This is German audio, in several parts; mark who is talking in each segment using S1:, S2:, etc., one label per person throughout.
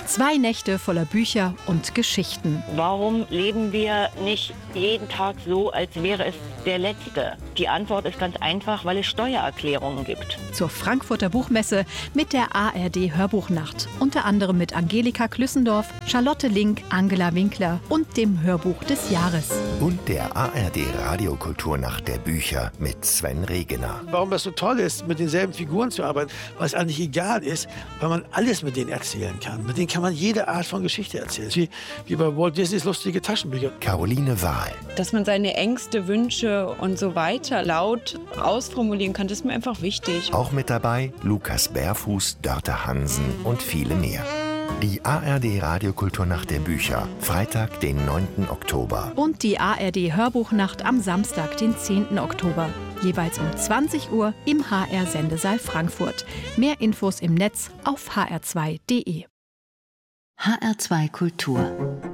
S1: 2 Nächte voller Bücher und Geschichten.
S2: Warum leben wir nicht jeden Tag so, als wäre es der letzte? Die Antwort ist ganz einfach, weil es Steuererklärungen gibt.
S1: Zur Frankfurter Buchmesse mit der ARD Hörbuchnacht. Unter anderem mit Angelika Klüssendorf, Charlotte Link, Angela Winkler und dem Hörbuch des Jahres.
S3: Und der ARD Radiokulturnacht der Bücher mit Sven Regener.
S4: Warum das so toll ist, mit denselben Figuren zu arbeiten, weil es eigentlich egal ist, weil man alles mit denen erzählen kann. Mit denen kann man jede Art von Geschichte erzählen. Wie bei Walt Disneys lustige Taschenbücher.
S3: Caroline Wahl.
S5: Dass man seine Ängste, Wünsche und so weiter laut ausformulieren kann, das ist mir einfach wichtig.
S3: Auch mit dabei Lukas Bärfuß, Dörte Hansen und viele mehr. Die ARD Radiokulturnacht der Bücher, Freitag, den 9. Oktober.
S1: Und die ARD Hörbuchnacht am Samstag, den 10. Oktober. Jeweils um 20 Uhr im HR-Sendesaal Frankfurt. Mehr Infos im Netz auf hr2.de.
S6: HR2 Kultur.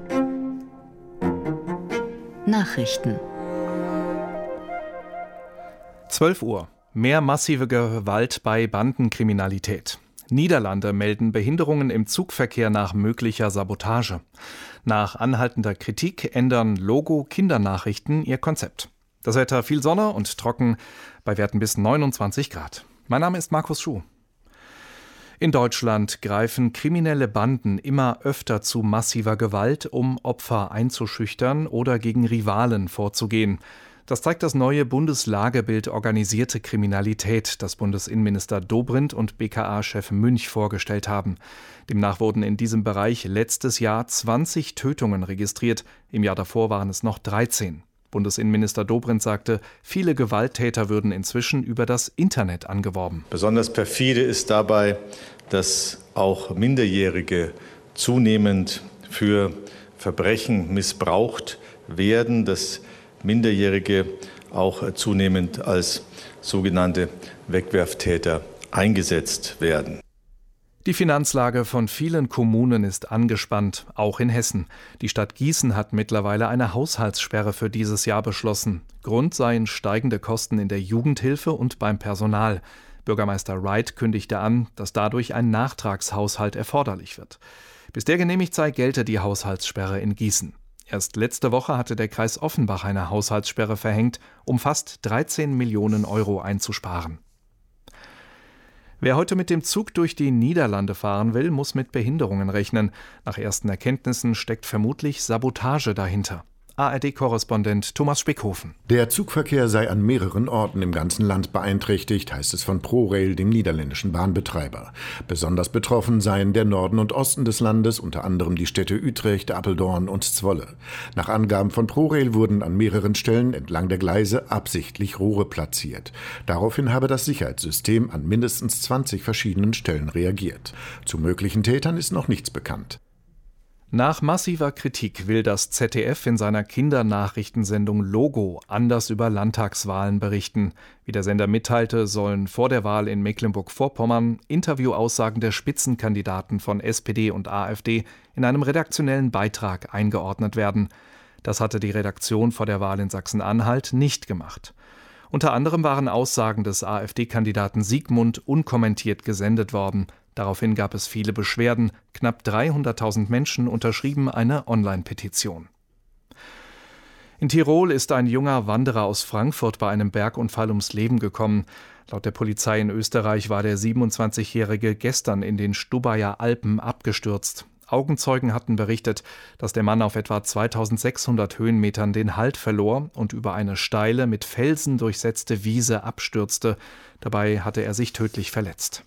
S6: Nachrichten.
S7: 12 Uhr. Mehr massive Gewalt bei Bandenkriminalität. Niederlande melden Behinderungen im Zugverkehr nach möglicher Sabotage. Nach anhaltender Kritik ändern Logo Kindernachrichten ihr Konzept. Das Wetter viel Sonne und trocken, bei Werten bis 29 Grad. Mein Name ist Markus Schuh. In Deutschland greifen kriminelle Banden immer öfter zu massiver Gewalt, um Opfer einzuschüchtern oder gegen Rivalen vorzugehen. Das zeigt das neue Bundeslagebild Organisierte Kriminalität, das Bundesinnenminister Dobrindt und BKA-Chef Münch vorgestellt haben. Demnach wurden in diesem Bereich letztes Jahr 20 Tötungen registriert. Im Jahr davor waren es noch 13. Bundesinnenminister Dobrindt sagte, viele Gewalttäter würden inzwischen über das Internet angeworben.
S8: Besonders perfide ist dabei, dass auch Minderjährige zunehmend für Verbrechen missbraucht werden, dass Minderjährige auch zunehmend als sogenannte Wegwerftäter eingesetzt werden.
S7: Die Finanzlage von vielen Kommunen ist angespannt, auch in Hessen. Die Stadt Gießen hat mittlerweile eine Haushaltssperre für dieses Jahr beschlossen. Grund seien steigende Kosten in der Jugendhilfe und beim Personal. Bürgermeister Wright kündigte an, dass dadurch ein Nachtragshaushalt erforderlich wird. Bis der genehmigt sei, gelte die Haushaltssperre in Gießen. Erst letzte Woche hatte der Kreis Offenbach eine Haushaltssperre verhängt, um fast 13 Millionen Euro einzusparen. Wer heute mit dem Zug durch die Niederlande fahren will, muss mit Behinderungen rechnen. Nach ersten Erkenntnissen steckt vermutlich Sabotage dahinter. ARD-Korrespondent Thomas Spickhofen.
S9: Der Zugverkehr sei an mehreren Orten im ganzen Land beeinträchtigt, heißt es von ProRail, dem niederländischen Bahnbetreiber. Besonders betroffen seien der Norden und Osten des Landes, unter anderem die Städte Utrecht, Apeldoorn und Zwolle. Nach Angaben von ProRail wurden an mehreren Stellen entlang der Gleise absichtlich Rohre platziert. Daraufhin habe das Sicherheitssystem an mindestens 20 verschiedenen Stellen reagiert. Zu möglichen Tätern ist noch nichts bekannt.
S7: Nach massiver Kritik will das ZDF in seiner Kindernachrichtensendung Logo anders über Landtagswahlen berichten. Wie der Sender mitteilte, sollen vor der Wahl in Mecklenburg-Vorpommern Interviewaussagen der Spitzenkandidaten von SPD und AfD in einem redaktionellen Beitrag eingeordnet werden. Das hatte die Redaktion vor der Wahl in Sachsen-Anhalt nicht gemacht. Unter anderem waren Aussagen des AfD-Kandidaten Siegmund unkommentiert gesendet worden. Daraufhin gab es viele Beschwerden. Knapp 300.000 Menschen unterschrieben eine Online-Petition. In Tirol ist ein junger Wanderer aus Frankfurt bei einem Bergunfall ums Leben gekommen. Laut der Polizei in Österreich war der 27-Jährige gestern in den Stubaier Alpen abgestürzt. Augenzeugen hatten berichtet, dass der Mann auf etwa 2600 Höhenmetern den Halt verlor und über eine steile, mit Felsen durchsetzte Wiese abstürzte. Dabei hatte er sich tödlich verletzt.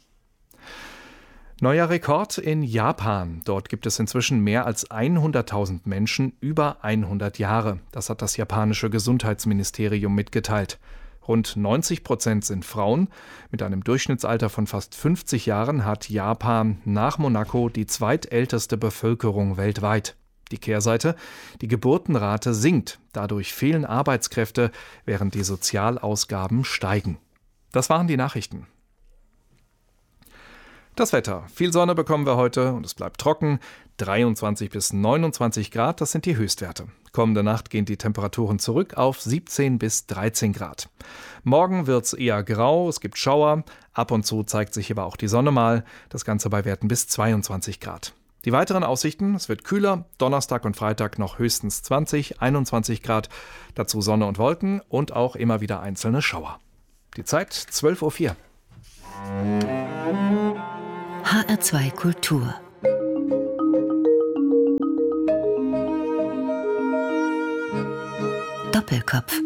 S7: Neuer Rekord in Japan. Dort gibt es inzwischen mehr als 100.000 Menschen über 100 Jahre. Das hat das japanische Gesundheitsministerium mitgeteilt. Rund 90% sind Frauen. Mit einem Durchschnittsalter von fast 50 Jahren hat Japan nach Monaco die zweitälteste Bevölkerung weltweit. Die Kehrseite: Die Geburtenrate sinkt. Dadurch fehlen Arbeitskräfte, während die Sozialausgaben steigen. Das waren die Nachrichten. Das Wetter. Viel Sonne bekommen wir heute und es bleibt trocken. 23 bis 29 Grad, das sind die Höchstwerte. Kommende Nacht gehen die Temperaturen zurück auf 17 bis 13 Grad. Morgen wird's eher grau, es gibt Schauer. Ab und zu zeigt sich aber auch die Sonne mal. Das Ganze bei Werten bis 22 Grad. Die weiteren Aussichten: Es wird kühler, Donnerstag und Freitag noch höchstens 20, 21 Grad, dazu Sonne und Wolken und auch immer wieder einzelne Schauer. Die Zeit 12:04 Uhr.
S6: HR2 Kultur. Doppelkopf.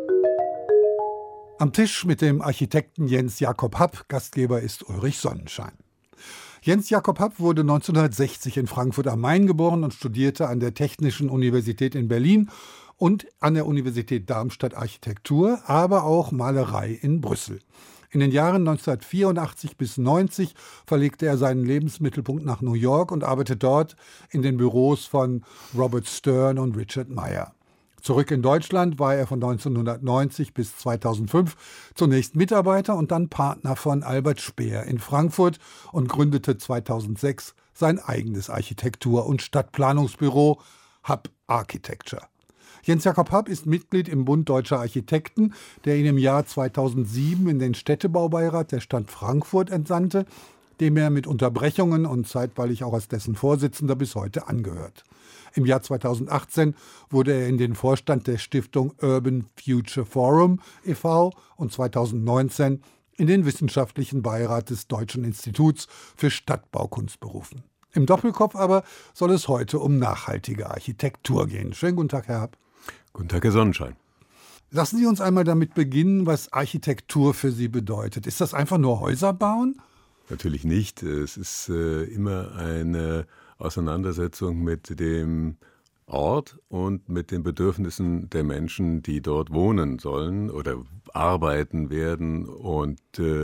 S10: Am Tisch mit dem Architekten Jens Jakob Happ, Gastgeber ist Ulrich Sonnenschein. Jens Jakob Happ wurde 1960 in Frankfurt am Main geboren und studierte an der Technischen Universität in Berlin und an der Universität Darmstadt Architektur, aber auch Malerei in Brüssel. In den Jahren 1984 bis 1990 verlegte er seinen Lebensmittelpunkt nach New York und arbeitet dort in den Büros von Robert Stern und Richard Meyer. Zurück in Deutschland war er von 1990 bis 2005 zunächst Mitarbeiter und dann Partner von Albert Speer in Frankfurt und gründete 2006 sein eigenes Architektur- und Stadtplanungsbüro Happ Architecture. Jens Jakob Happ ist Mitglied im Bund Deutscher Architekten, der ihn im Jahr 2007 in den Städtebaubeirat der Stadt Frankfurt entsandte, dem er mit Unterbrechungen und zeitweilig auch als dessen Vorsitzender bis heute angehört. Im Jahr 2018 wurde er in den Vorstand der Stiftung Urban Future Forum e.V. und 2019 in den wissenschaftlichen Beirat des Deutschen Instituts für Stadtbaukunst berufen. Im Doppelkopf aber soll es heute um nachhaltige Architektur gehen. Schönen guten Tag, Herr Happ.
S11: Guten Tag, Herr Sonnenschein.
S10: Lassen Sie uns einmal damit beginnen, was Architektur für Sie bedeutet. Ist das einfach nur Häuser bauen?
S11: Natürlich nicht. Es ist immer eine Auseinandersetzung mit dem Ort und mit den Bedürfnissen der Menschen, die dort wohnen sollen oder arbeiten werden und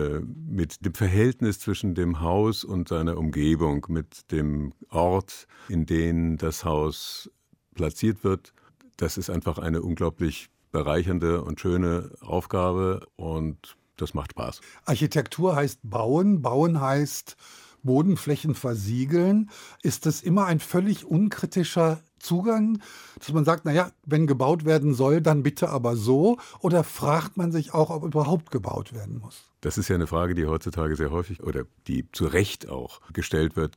S11: mit dem Verhältnis zwischen dem Haus und seiner Umgebung, mit dem Ort, in dem das Haus platziert wird. Das ist einfach eine unglaublich bereichernde und schöne Aufgabe und das macht Spaß.
S10: Architektur heißt bauen, bauen heißt Bodenflächen versiegeln. Ist das immer ein völlig unkritischer Zugang, dass man sagt, naja, wenn gebaut werden soll, dann bitte aber so? Oder fragt man sich auch, ob überhaupt gebaut werden muss?
S11: Das ist ja eine Frage, die heutzutage sehr häufig oder die zu Recht auch gestellt wird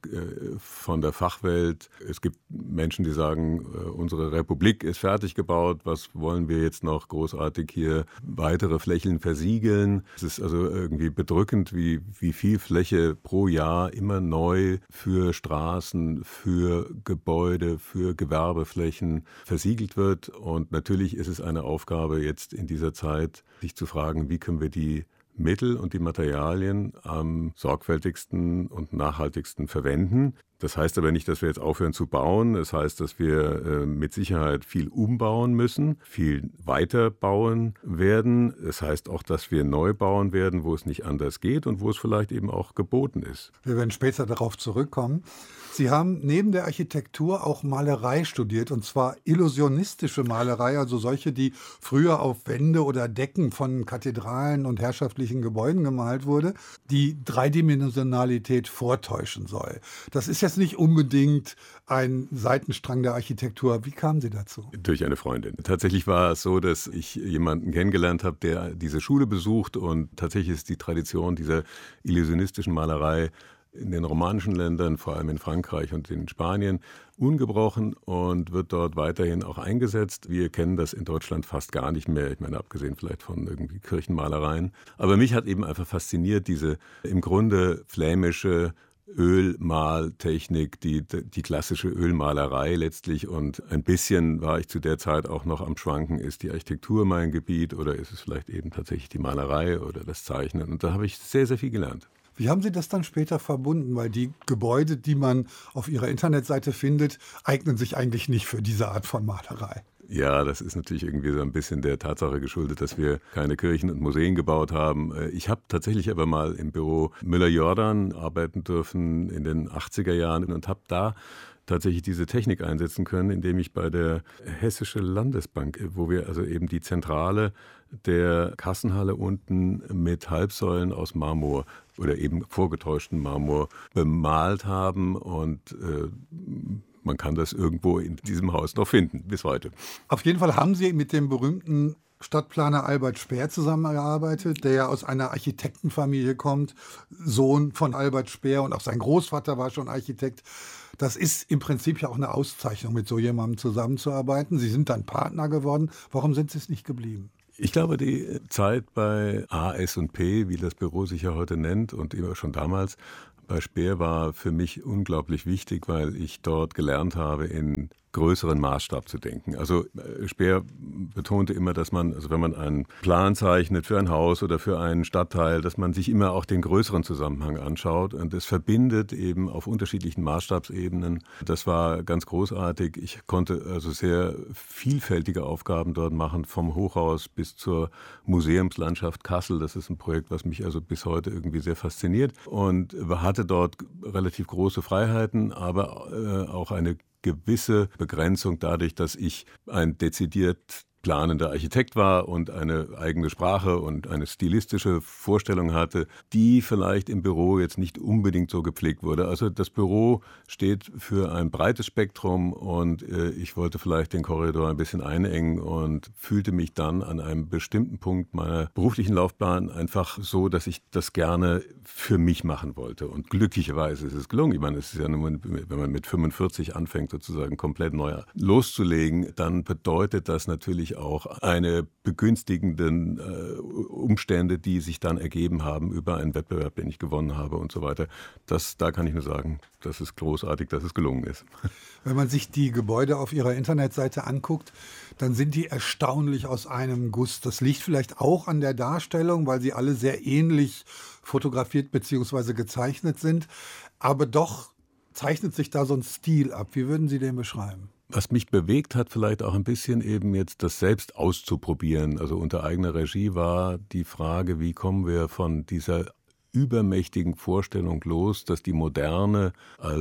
S11: von der Fachwelt. Es gibt Menschen, die sagen, unsere Republik ist fertig gebaut, was wollen wir jetzt noch großartig hier weitere Flächen versiegeln? Es ist also irgendwie bedrückend, wie viel Fläche pro Jahr immer neu für Straßen, für Gebäude, für Gewerbeflächen versiegelt wird. Und natürlich ist es eine Aufgabe jetzt in dieser Zeit, sich zu fragen, wie können wir die Mittel und die Materialien am sorgfältigsten und nachhaltigsten verwenden. Das heißt aber nicht, dass wir jetzt aufhören zu bauen. Das heißt, dass wir mit Sicherheit viel umbauen müssen, viel weiter bauen werden. Das heißt auch, dass wir neu bauen werden, wo es nicht anders geht und wo es vielleicht eben auch geboten ist.
S10: Wir werden später darauf zurückkommen. Sie haben neben der Architektur auch Malerei studiert, und zwar illusionistische Malerei, also solche, die früher auf Wände oder Decken von Kathedralen und herrschaftlichen Gebäuden gemalt wurde, die Dreidimensionalität vortäuschen soll. Das ist jetzt nicht unbedingt ein Seitenstrang der Architektur. Wie kamen Sie dazu?
S11: Durch eine Freundin. Tatsächlich war es so, dass ich jemanden kennengelernt habe, der diese Schule besucht, und tatsächlich ist die Tradition dieser illusionistischen Malerei in den romanischen Ländern, vor allem in Frankreich und in Spanien, ungebrochen und wird dort weiterhin auch eingesetzt. Wir kennen das in Deutschland fast gar nicht mehr, ich meine, abgesehen vielleicht von irgendwie Kirchenmalereien. Aber mich hat eben einfach fasziniert, diese im Grunde flämische Ölmaltechnik, die klassische Ölmalerei letztlich, und ein bisschen war ich zu der Zeit auch noch am Schwanken, ist die Architektur mein Gebiet oder ist es vielleicht eben tatsächlich die Malerei oder das Zeichnen, und da habe ich sehr, sehr viel gelernt.
S10: Wie haben Sie das dann später verbunden? Weil die Gebäude, die man auf Ihrer Internetseite findet, eignen sich eigentlich nicht für diese Art von Malerei.
S11: Ja, das ist natürlich irgendwie so ein bisschen der Tatsache geschuldet, dass wir keine Kirchen und Museen gebaut haben. Ich habe tatsächlich aber mal im Büro Müller-Jordan arbeiten dürfen in den 80er Jahren und habe da tatsächlich diese Technik einsetzen können, indem ich bei der Hessische Landesbank, wo wir also eben die Zentrale der Kassenhalle unten mit Halbsäulen aus Marmor oder eben vorgetäuschten Marmor bemalt haben, und man kann das irgendwo in diesem Haus noch finden, bis heute.
S10: Auf jeden Fall haben Sie mit dem berühmten Stadtplaner Albert Speer zusammengearbeitet, der ja aus einer Architektenfamilie kommt, Sohn von Albert Speer, und auch sein Großvater war schon Architekt. Das ist im Prinzip ja auch eine Auszeichnung, mit so jemandem zusammenzuarbeiten. Sie sind dann Partner geworden. Warum sind Sie es nicht geblieben?
S11: Ich glaube, die Zeit bei A&S&P, wie das Büro sich ja heute nennt, und immer schon damals bei Speer, war für mich unglaublich wichtig, weil ich dort gelernt habe, in größeren Maßstab zu denken. Also Speer betonte immer, dass man, also wenn man einen Plan zeichnet für ein Haus oder für einen Stadtteil, dass man sich immer auch den größeren Zusammenhang anschaut, und es verbindet eben auf unterschiedlichen Maßstabsebenen. Das war ganz großartig. Ich konnte also sehr vielfältige Aufgaben dort machen, vom Hochhaus bis zur Museumslandschaft Kassel. Das ist ein Projekt, was mich also bis heute irgendwie sehr fasziniert, und hatte dort relativ große Freiheiten, aber auch eine gewisse Begrenzung dadurch, dass ich ein dezidiert planender Architekt war und eine eigene Sprache und eine stilistische Vorstellung hatte, die vielleicht im Büro jetzt nicht unbedingt so gepflegt wurde. Also das Büro steht für ein breites Spektrum, und ich wollte vielleicht den Korridor ein bisschen einengen und fühlte mich dann an einem bestimmten Punkt meiner beruflichen Laufbahn einfach so, dass ich das gerne für mich machen wollte. Und glücklicherweise ist es gelungen. Ich meine, es ist ja nur, wenn man mit 45 anfängt, sozusagen komplett neu loszulegen, dann bedeutet das natürlich auch eine begünstigenden Umstände, die sich dann ergeben haben über einen Wettbewerb, den ich gewonnen habe und so weiter. Da kann ich nur sagen, das ist großartig, dass es gelungen ist.
S10: Wenn man sich die Gebäude auf Ihrer Internetseite anguckt, dann sind die erstaunlich aus einem Guss. Das liegt vielleicht auch an der Darstellung, weil sie alle sehr ähnlich fotografiert bzw. gezeichnet sind. Aber doch zeichnet sich da so ein Stil ab. Wie würden Sie den beschreiben?
S11: Was mich bewegt hat, vielleicht auch ein bisschen eben jetzt das selbst auszuprobieren, also unter eigener Regie, war die Frage, wie kommen wir von dieser übermächtigen Vorstellung los, dass die Moderne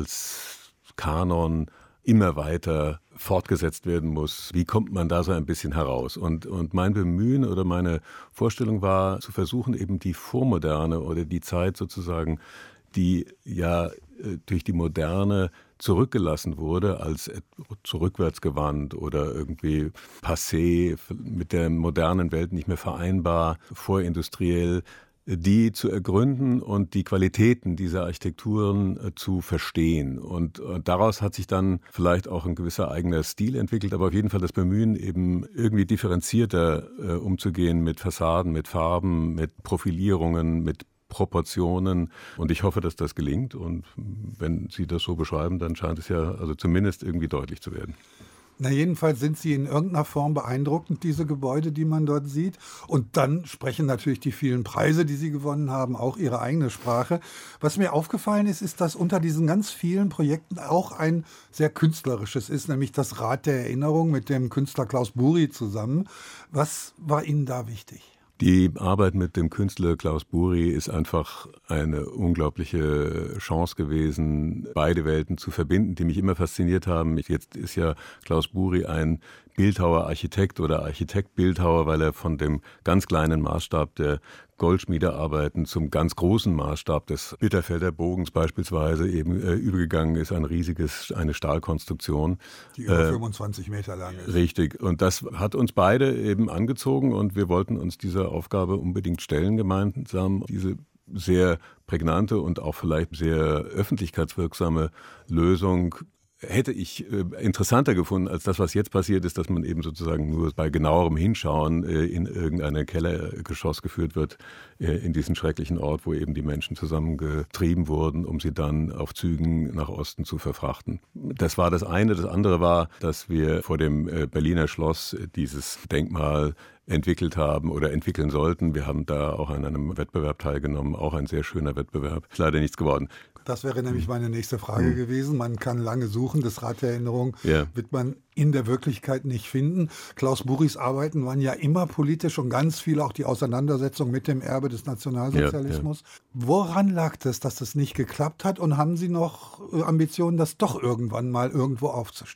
S11: als Kanon immer weiter fortgesetzt werden muss. Wie kommt man da so ein bisschen heraus? Und mein Bemühen oder meine Vorstellung war, zu versuchen, eben die Vormoderne oder die Zeit sozusagen, die ja durch die Moderne zurückgelassen wurde, als zurückwärtsgewandt oder irgendwie passé, mit der modernen Welt nicht mehr vereinbar, vorindustriell, die zu ergründen und die Qualitäten dieser Architekturen zu verstehen. Und daraus hat sich dann vielleicht auch ein gewisser eigener Stil entwickelt, aber auf jeden Fall das Bemühen, eben irgendwie differenzierter umzugehen mit Fassaden, mit Farben, mit Profilierungen, mit Proportionen, und ich hoffe, dass das gelingt, und wenn Sie das so beschreiben, dann scheint es ja also zumindest irgendwie deutlich zu werden.
S10: Na, jedenfalls sind sie in irgendeiner Form beeindruckend, diese Gebäude, die man dort sieht. Und dann sprechen natürlich die vielen Preise, die Sie gewonnen haben, auch Ihre eigene Sprache. Was mir aufgefallen ist, ist, dass unter diesen ganz vielen Projekten auch ein sehr künstlerisches ist, nämlich das Rad der Erinnerung mit dem Künstler Klaus Buri zusammen. Was war Ihnen da wichtig?
S11: Die Arbeit mit dem Künstler Klaus Buri ist einfach eine unglaubliche Chance gewesen, beide Welten zu verbinden, die mich immer fasziniert haben. Jetzt ist ja Klaus Buri ein Bildhauer-Architekt oder Architekt-Bildhauer, weil er von dem ganz kleinen Maßstab der Goldschmiedearbeiten zum ganz großen Maßstab des Bitterfelder Bogens beispielsweise eben übergegangen ist, eine Stahlkonstruktion.
S10: Die über 25 Meter lang ist.
S11: Richtig. Und das hat uns beide eben angezogen, und wir wollten uns dieser Aufgabe unbedingt stellen gemeinsam. Diese sehr prägnante und auch vielleicht sehr öffentlichkeitswirksame Lösung hätte ich interessanter gefunden als das, was jetzt passiert ist, dass man eben sozusagen nur bei genauerem Hinschauen in irgendein Kellergeschoss geführt wird, in diesen schrecklichen Ort, wo eben die Menschen zusammengetrieben wurden, um sie dann auf Zügen nach Osten zu verfrachten. Das war das eine. Das andere war, dass wir vor dem Berliner Schloss dieses Denkmal entwickelt haben oder entwickeln sollten. Wir haben da auch an einem Wettbewerb teilgenommen, auch ein sehr schöner Wettbewerb. Ist leider nichts geworden.
S10: Das wäre nämlich meine nächste Frage gewesen. Man kann lange suchen, das Rad der Erinnerung wird man in der Wirklichkeit nicht finden. Klaus Buris Arbeiten waren ja immer politisch und ganz viel auch die Auseinandersetzung mit dem Erbe des Nationalsozialismus. Woran lag das, dass das nicht geklappt hat, und haben Sie noch Ambitionen, das doch irgendwann mal irgendwo aufzustellen?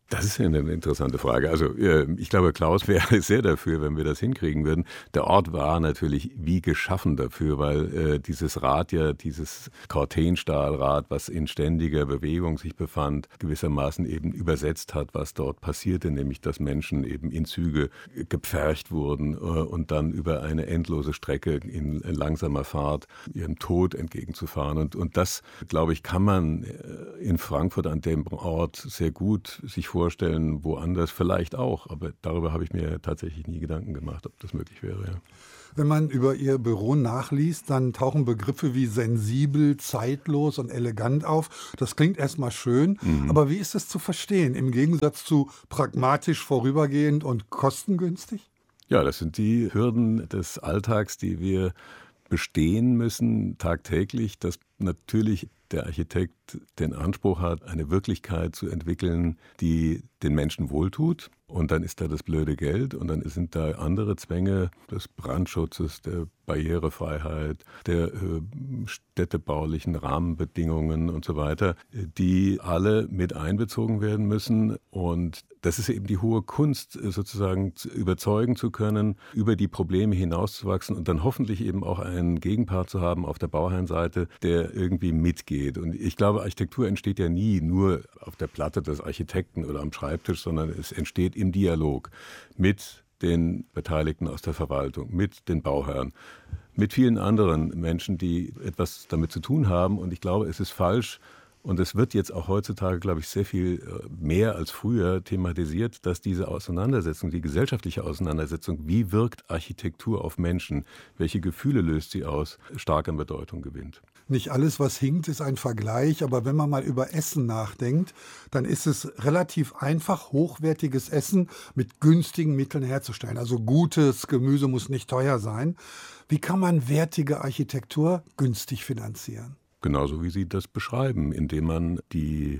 S11: Das ist ja eine interessante Frage. Also ich glaube, Klaus wäre sehr dafür, wenn wir das hinkriegen würden. Der Ort war natürlich wie geschaffen dafür, weil dieses Rad ja, dieses Cortenstahlrad, was in ständiger Bewegung sich befand, gewissermaßen eben übersetzt hat, was dort passierte, nämlich dass Menschen eben in Züge gepfercht wurden und dann über eine endlose Strecke in langsamer Fahrt ihrem Tod entgegenzufahren. Und das, glaube ich, kann man in Frankfurt an dem Ort sehr gut sich vorstellen, woanders vielleicht auch. Aber darüber habe ich mir tatsächlich nie Gedanken gemacht, ob das möglich wäre. Ja.
S10: Wenn man über Ihr Büro nachliest, dann tauchen Begriffe wie sensibel, zeitlos und elegant auf. Das klingt erstmal schön, aber wie ist es zu verstehen, im Gegensatz zu pragmatisch, vorübergehend und kostengünstig?
S11: Ja, das sind die Hürden des Alltags, die wir bestehen müssen tagtäglich, dass natürlich der Architekt den Anspruch hat, eine Wirklichkeit zu entwickeln, die den Menschen wohltut. Und dann ist da das blöde Geld und dann sind da andere Zwänge des Brandschutzes, der Barrierefreiheit, der städtebaulichen Rahmenbedingungen und so weiter, die alle mit einbezogen werden müssen. Und das ist eben die hohe Kunst, sozusagen überzeugen zu können, über die Probleme hinauszuwachsen und dann hoffentlich eben auch einen Gegenpart zu haben auf der Bauherrenseite, der irgendwie mitgeht. Und ich glaube, Architektur entsteht ja nie nur auf der Platte des Architekten oder am Schreibtisch, sondern es entsteht im Dialog mit den Beteiligten aus der Verwaltung, mit den Bauherren, mit vielen anderen Menschen, die etwas damit zu tun haben. Und ich glaube, es ist falsch, und es wird jetzt auch heutzutage, glaube ich, sehr viel mehr als früher thematisiert, dass diese Auseinandersetzung, die gesellschaftliche Auseinandersetzung, wie wirkt Architektur auf Menschen, welche Gefühle löst sie aus, stark an Bedeutung gewinnt.
S10: Nicht alles, was hinkt, ist ein Vergleich, aber wenn man mal über Essen nachdenkt, dann ist es relativ einfach, hochwertiges Essen mit günstigen Mitteln herzustellen. Also gutes Gemüse muss nicht teuer sein. Wie kann man wertige Architektur günstig finanzieren?
S11: Genauso wie Sie das beschreiben, indem man die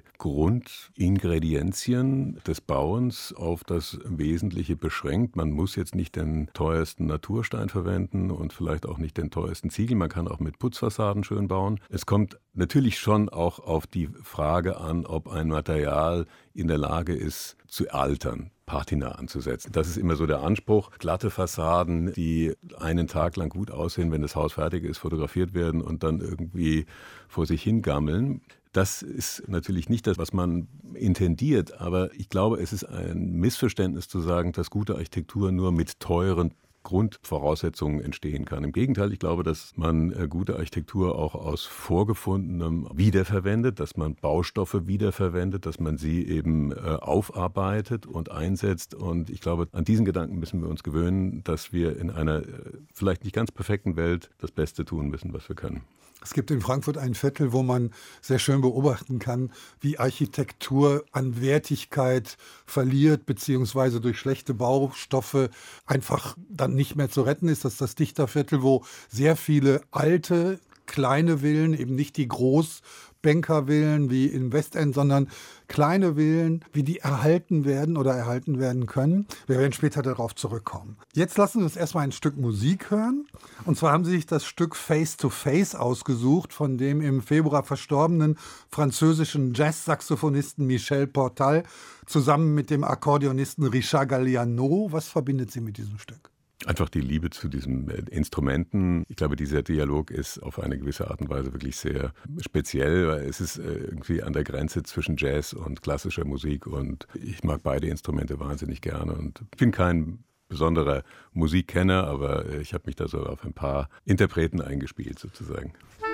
S11: Grundingredienzien des Bauens auf das Wesentliche beschränkt. Man muss jetzt nicht den teuersten Naturstein verwenden und vielleicht auch nicht den teuersten Ziegel. Man kann auch mit Putzfassaden schön bauen. Es kommt natürlich schon auch auf die Frage an, ob ein Material in der Lage ist, zu altern, Patina anzusetzen. Das ist immer so der Anspruch. Glatte Fassaden, die einen Tag lang gut aussehen, wenn das Haus fertig ist, fotografiert werden und dann irgendwie vor sich hingammeln. Das ist natürlich nicht das, was man intendiert, aber ich glaube, es ist ein Missverständnis zu sagen, dass gute Architektur nur mit teuren Grundvoraussetzungen entstehen kann. Im Gegenteil, ich glaube, dass man gute Architektur auch aus Vorgefundenem wiederverwendet, dass man Baustoffe wiederverwendet, dass man sie eben aufarbeitet und einsetzt. Und ich glaube, an diesen Gedanken müssen wir uns gewöhnen, dass wir in einer vielleicht nicht ganz perfekten Welt das Beste tun müssen, was wir können.
S10: Es gibt in Frankfurt ein Viertel, wo man sehr schön beobachten kann, wie Architektur an Wertigkeit verliert, beziehungsweise durch schlechte Baustoffe einfach dann nicht mehr zu retten ist. Das ist das Dichterviertel, wo sehr viele alte, kleine Villen, eben nicht die Großbankervillen wie im Westend, sondern kleine Villen, wie die erhalten werden oder erhalten werden können. Wir werden später darauf zurückkommen. Jetzt lassen wir uns erstmal ein Stück Musik hören. Und zwar haben Sie sich das Stück Face to Face ausgesucht von dem im Februar verstorbenen französischen Jazz-Saxophonisten Michel Portal zusammen mit dem Akkordeonisten Richard Galliano. Was verbindet Sie mit diesem Stück?
S11: Einfach die Liebe zu diesen Instrumenten. Ich glaube, dieser Dialog ist auf eine gewisse Art und Weise wirklich sehr speziell, weil es ist irgendwie an der Grenze zwischen Jazz und klassischer Musik und ich mag beide Instrumente wahnsinnig gerne und bin kein besonderer Musikkenner, aber ich habe mich da so auf ein paar Interpreten eingespielt sozusagen.